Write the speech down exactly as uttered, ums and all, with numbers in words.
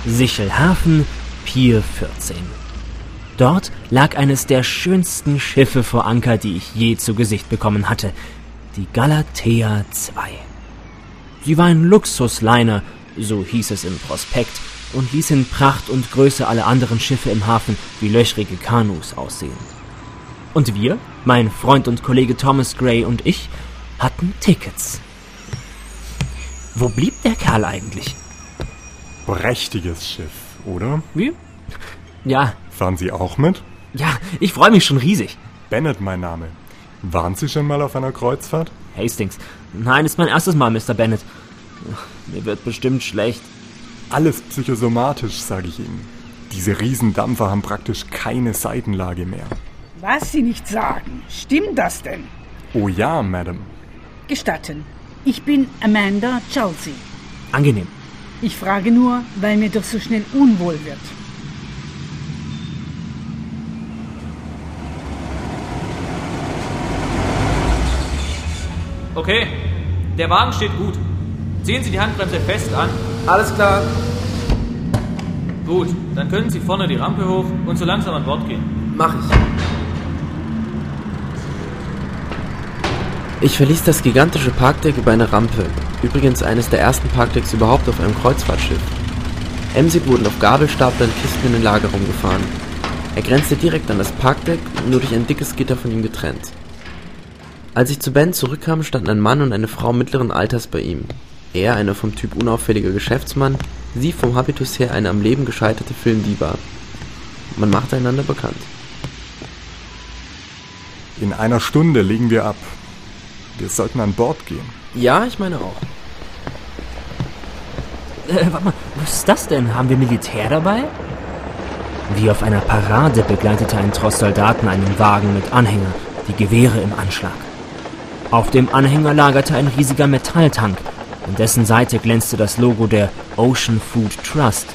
Sichelhafen, Pier vierzehn. Dort lag eines der schönsten Schiffe vor Anker, die ich je zu Gesicht bekommen hatte, die Galatea zwei. Sie war ein Luxusliner, so hieß es im Prospekt, und ließ in Pracht und Größe alle anderen Schiffe im Hafen wie löchrige Kanus aussehen. Und wir, mein Freund und Kollege Thomas Gray und ich, hatten Tickets. Wo blieb der Kerl eigentlich? Prächtiges Schiff, oder? Wie? Ja. Fahren Sie auch mit? Ja, ich freue mich schon riesig. Bennett, mein Name. Waren Sie schon mal auf einer Kreuzfahrt? Hastings. Nein, ist mein erstes Mal, Mister Bennett. Mir wird bestimmt schlecht. Alles psychosomatisch, sage ich Ihnen. Diese Riesendampfer haben praktisch keine Seitenlage mehr. Was Sie nicht sagen, stimmt das denn? Oh ja, Madam. Gestatten, ich bin Amanda Chelsea. Angenehm. Ich frage nur, weil mir doch so schnell unwohl wird. Okay, der Wagen steht gut. Ziehen Sie die Handbremse fest an. Alles klar. Gut, dann können Sie vorne die Rampe hoch und so langsam an Bord gehen. Mach ich. Ich verließ das gigantische Parkdeck über eine Rampe, übrigens eines der ersten Parkdecks überhaupt auf einem Kreuzfahrtschiff. Emsig wurden auf Gabelstaplern Kisten in den Lagerraum gefahren. Er grenzte direkt an das Parkdeck, nur durch ein dickes Gitter von ihm getrennt. Als ich zu Ben zurückkam, standen ein Mann und eine Frau mittleren Alters bei ihm. Er, einer vom Typ unauffälliger Geschäftsmann, sie vom Habitus her eine am Leben gescheiterte Filmdiva. Man machte einander bekannt. In einer Stunde legen wir ab. Wir sollten an Bord gehen. Ja, ich meine auch. Äh, warte mal, was ist das denn? Haben wir Militär dabei? Wie auf einer Parade begleitete ein Tross Soldaten einen Wagen mit Anhänger, die Gewehre im Anschlag. Auf dem Anhänger lagerte ein riesiger Metalltank, an dessen Seite glänzte das Logo der Ocean Food Trust,